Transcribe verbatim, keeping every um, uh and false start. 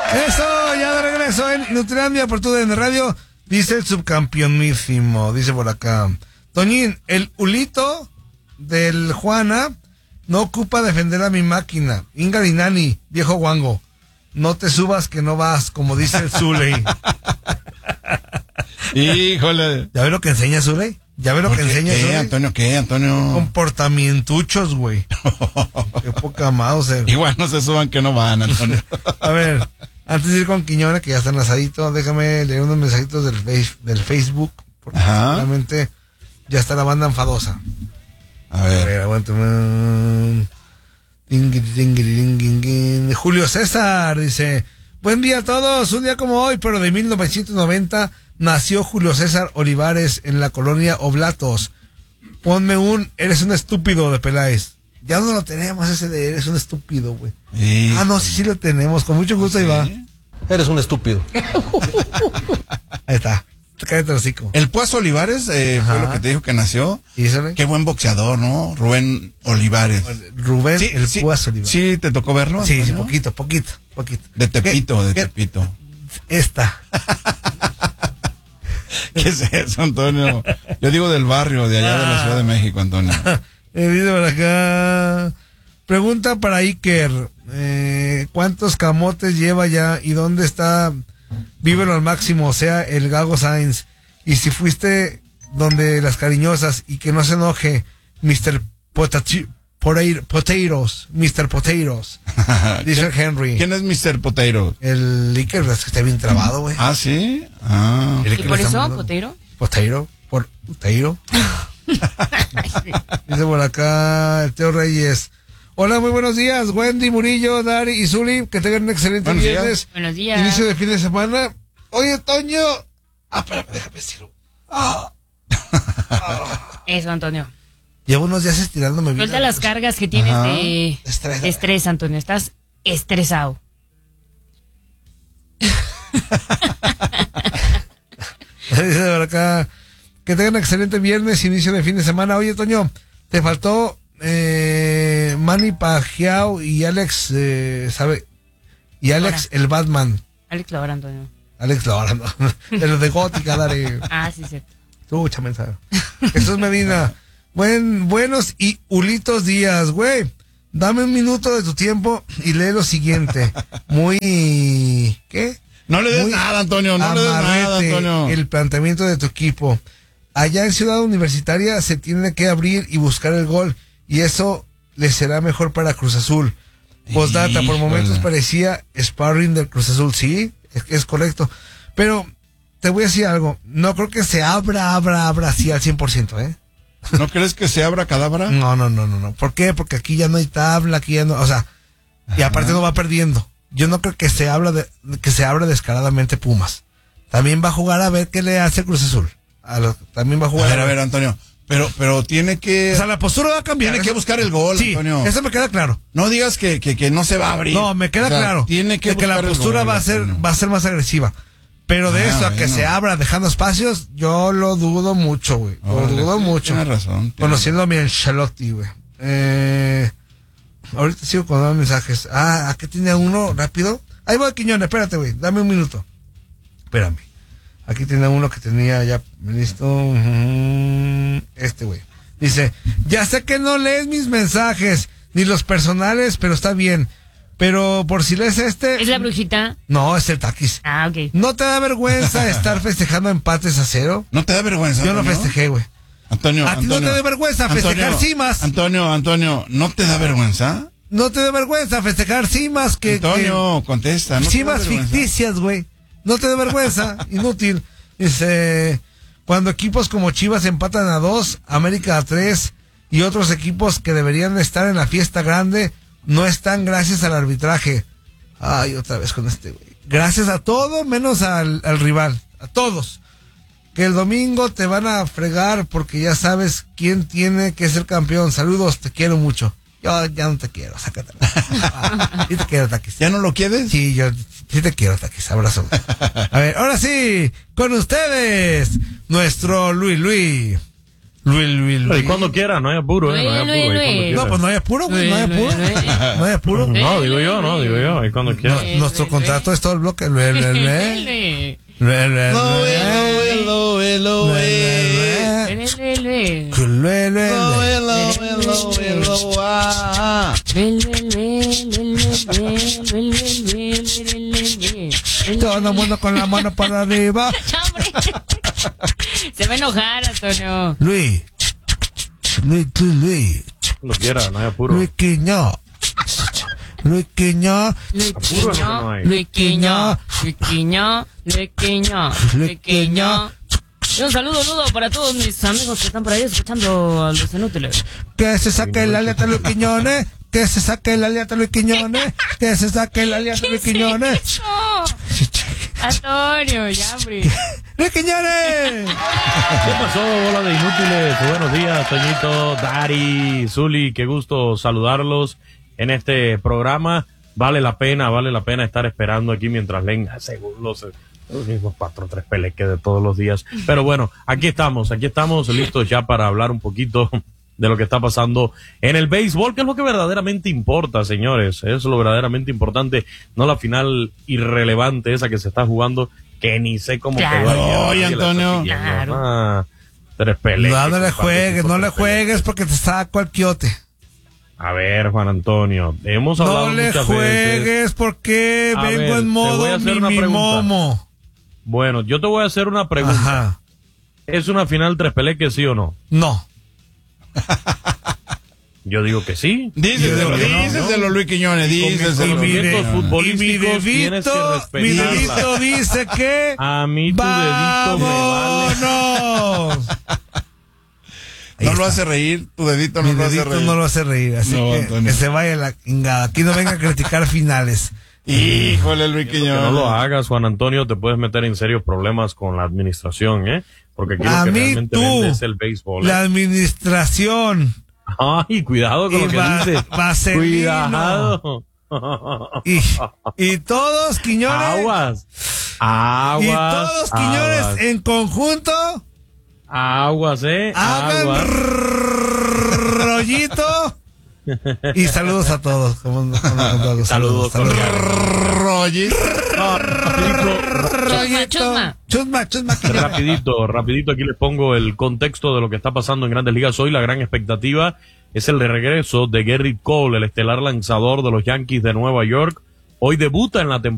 Eso, ya de regreso en Nutrilandia por tu D N Radio. Dice el subcampeonísimo, dice por acá. Toñín, el ulito del Juana no ocupa defender a mi máquina. Inga Dinani, viejo guango. No te subas que no vas, como dice el Zuley. Híjole. ¿Ya ves lo que enseña Zuley? ¿Ya ves lo que enseña ¿Qué, Zuley? Antonio? ¿Qué, Antonio? Comportamientuchos, güey. Qué poca Mauser. Igual no se suban que no van, Antonio. A ver, antes de ir con Quiñones, que ya está enlazadito, déjame leer unos mensajitos del, face, del Facebook, porque seguramente ya está la banda enfadosa. A ver. A ver, aguántame. Julio César dice: buen día a todos, un día como hoy, pero de mil novecientos noventa, nació Julio César Olivares en la colonia Oblatos. Ponme un eres un estúpido de Peláez. Ya no lo tenemos ese de eres un estúpido, güey. Sí. Ah, no, sí, sí lo tenemos, con mucho gusto. ¿Sí? Ahí va. Eres un estúpido. Ahí está. Cállate el hocico. El Puazo Olivares eh, fue lo que te dijo que nació. ¿Hízole? Qué buen boxeador, ¿no? Rubén Olivares. Rubén, sí, el sí, Puazo Olivares. Sí, ¿te tocó verlo? Sí, Antonio? sí, poquito, poquito, poquito. De Tepito, ¿Qué? de ¿Qué? Tepito. Esta. ¿Qué es eso, Antonio? Yo digo del barrio, de allá de la Ciudad de México, Antonio. Eh, dice por acá. Pregunta para Iker. Eh, ¿Cuántos camotes lleva ya y dónde está? Vívelo al máximo, o sea, el Gago Sainz. Y si fuiste donde las cariñosas y que no se enoje, mister Potati- Potato- Potatoes, mister Potatoes. Dice el Henry. ¿Quién es mister Potato? El Iker, es que está bien trabado, güey. Ah, ¿sí? Ah. El ¿Y Iker por está eso, muy- Potero? Potato, por Potato. Dice por acá el Teo Reyes. Hola, muy buenos días, Wendy, Murillo, Dari y Zuli, que tengan un excelente Buenos viernes. días. Buenos días. Inicio de fin de semana. Oye, Toño. Ah, espérame, déjame decirlo. Ah. Ah. Eso, Antonio. Llevo unos días estirándome bien. Suelta las cargas que tienes Ajá. de Estrés. de estrés, Antonio. Estás estresado. Dice por acá, que tengan un excelente viernes, inicio de fin de semana. Oye, Toño, te faltó eh, Manny Pacquiao y Alex, eh, ¿sabe? Y Alex, Ahora. el Batman. Alex Laura, Antonio. Alex Laura, no. De los de Gótica, dale. Ah, sí, sí. Escucha, mensaje. Jesús Medina. Buen, buenos y ulitos días, güey. Dame un minuto de tu tiempo y lee lo siguiente. Muy... ¿Qué? No le des Muy nada, Antonio, no le des nada, amarrete Antonio. el planteamiento de tu equipo. Allá en Ciudad Universitaria se tiene que abrir y buscar el gol, y eso le será mejor para Cruz Azul. Postdata, por momentos Híjole. parecía sparring del Cruz Azul. Sí, es, es correcto. Pero te voy a decir algo. No creo que se abra, abra, abra así al cien por ciento, ¿eh? ¿No crees que se abra cadabra? No, no, no, no, no. ¿Por qué? Porque aquí ya no hay tabla, aquí ya no, o sea, y aparte no va perdiendo. Yo no creo que se habla de, que se abra descaradamente Pumas. También va a jugar a ver qué le hace Cruz Azul. A lo- también va a A jugar ver, a ver, Antonio. Pero, pero tiene que... O sea, la postura va a cambiar. Tiene que Eso- buscar el gol, Sí, Antonio. eso me queda claro. No digas que, que, que no se va a abrir. No, me queda O sea, claro. Tiene que de que la buscar el postura gol, va a ser, Antonio. va a ser más agresiva. Pero de Ah, eso a que bueno. se abra dejando espacios, yo lo dudo mucho, güey. Lo Órale, dudo sí, mucho. Tienes razón. tienes Conociendo a mi Ancelotti, güey. Eh, ahorita sigo con los mensajes. Ah, ¿a qué tenía uno? Rápido. Ahí voy, Quiñones, espérate, güey. Dame un minuto. Espérame. Aquí tenía uno que tenía ya listo. Mm, Este, güey. Dice, ya sé que no lees mis mensajes, ni los personales, pero está bien. Pero por si lees este... ¿Es la brujita? No, es el taquis. Ah, ok. ¿No te da vergüenza estar festejando empates a cero? ¿No te da vergüenza, Yo no Antonio? festejé, güey. Antonio, ¿A ti no Antonio. te da vergüenza festejar Antonio, cimas? Antonio, Antonio, ¿no te da vergüenza? ¿No te da vergüenza festejar cimas que... Antonio, contesta. que ¿no te da cimas vergüenza? ficticias, güey. No te da vergüenza, inútil. Dice, cuando equipos como Chivas empatan a dos, América a tres, y otros equipos que deberían estar en la fiesta grande, no están gracias al arbitraje. Ay, otra vez con este, güey. Gracias a todo menos al, al rival. A todos. Que el domingo te van a fregar porque ya sabes quién tiene que ser campeón. Saludos, te quiero mucho. Yo ya no te quiero, sácatela. Ah, sí te quiero, Taquis. ¿Ya no lo quieres? Sí, yo sí te quiero, Taquis. Abrazo. A ver, ahora sí, con ustedes, nuestro Luis Luis. Luis, Luis, Y Luis. cuando quiera, no hay apuro, ¿eh? No hay apuro. Luis, ahí cuando Luis. quiera. No, pues no hay apuro, pues, no hay Luis, apuro. Luis, Luis. No hay apuro. No, digo yo, no, digo yo, ahí cuando quiera. No, nuestro contrato es todo el bloque. Luis, Luis, Luis. Luis. Luis, Luis, Lo, Luis. lo, lo, lo, lo, Luis, eh. Luis, Luis, Luis, Luis. Luis. Luis, Luis, Lo, Luis. lo, lo, lo, lo, ah. Luis, Luis, Luis, Luis, Luis, Luis, Luis, Luis, Luis, Luis, Luis. Todo el mundo con la mano para arriba. ¡Hombre! Se va a enojar, Antonio. Luis. Luis, Luis, Luis. Cuando quiera, no hay apuro. Luis Quiñó. Luis Quiñó. Luis Apuro no Quiñó, hay. Luis Quiñó, Luis Quiñó, Luis Quiñó, Luis Quiñó. Y un saludo, nudo para todos mis amigos que están por ahí escuchando a los inútiles. Que se saque el aliata Luis Quiñones. Que se saque el aliata Luis Quiñones. Que se saque el aliata Luis Quiñones. ¡No! Antonio, ya, hombre. ¡Luis Quiñones! ¿Qué pasó, bola de inútiles? Buenos días, Toñito, Dari, Zuli, qué gusto saludarlos en este programa. Vale la pena, vale la pena estar esperando aquí mientras leen según los, los mismos cuatro tres peleques de todos los días. Pero bueno, aquí estamos, aquí estamos listos ya para hablar un poquito de lo que está pasando en el béisbol, que es lo que verdaderamente importa, señores. Es lo verdaderamente importante, no la final irrelevante esa que se está jugando, que ni sé cómo Claro. quedó ayer. Oye, Nadie la está Antonio. siguiendo. Claro. Ah, tres peleques. No, no le compadre, juegues, cinco, no le tres peleques. juegues porque te saco al quiote. A ver, Juan Antonio, hemos hablado No le muchas juegues veces. porque A vengo ver, en te voy a modo hacer una mimimomo. Bueno, yo te voy a hacer una pregunta. Ajá. ¿Es una final tres peleques, sí o no? No. Yo digo que sí. Díceselo, Yo digo que no, díceselo, Luis Quiñones, Y con mis díceselo. conocimientos Luis Quiñones. futbolísticos Y mi tienes que dedito, mi respetarla. dedito dice que... A mí tu dedito me vale. ¡Vámonos! Ahí No lo está. hace reír, tu dedito no Mi lo hace dedito reír. no lo hace reír, así No, que, Antonio. que se vaya la chingada. Aquí no venga a criticar finales. Híjole, Luis Que Quiñones. no lo hagas, Juan Antonio, te puedes meter en serios problemas con la administración, ¿eh? Porque aquí A lo que mí realmente tú, vende es el béisbol. ¿eh? la administración Ay, cuidado con y lo que va- dices. vaselino. Cuidado. y, y todos, Quiñones, Aguas. Aguas. y todos, Quiñones, aguas. en conjunto, Aguas, eh. hagan Aguas. rollito. Y saludos a todos. Como- como- como- Saludos, Roger. Rollito. Chusma. Chusma, chusma, Quiñones. Rapidito, rapidito, aquí les pongo el contexto de lo que está pasando en Grandes Ligas hoy. La gran expectativa es el de regreso de Gerrit Cole, el estelar lanzador de los Yankees de Nueva York. Hoy debuta en la temporada.